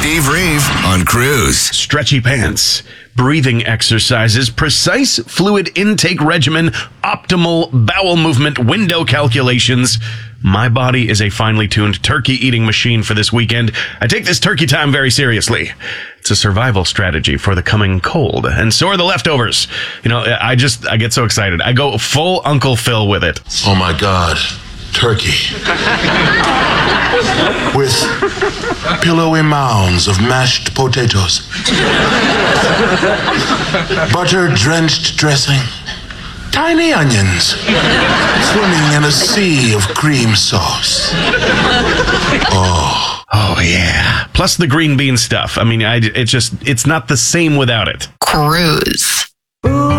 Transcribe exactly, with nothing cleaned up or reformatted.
Dave Rave on Cruise. Stretchy pants, breathing exercises, precise fluid intake regimen, optimal bowel movement, window calculations. My body is a finely tuned turkey eating machine for this weekend. I take this turkey time very seriously. It's a survival strategy for the coming cold. And so are the leftovers. You know, I just, I get so excited. I go full Uncle Phil with it. Oh my God. Turkey. With pillowy mounds of mashed potatoes. Butter-drenched dressing. Tiny onions. Swimming in a sea of cream sauce. Oh. Oh, yeah. Plus the green bean stuff. I mean, I, it's just, it's not the same without it. Cruise.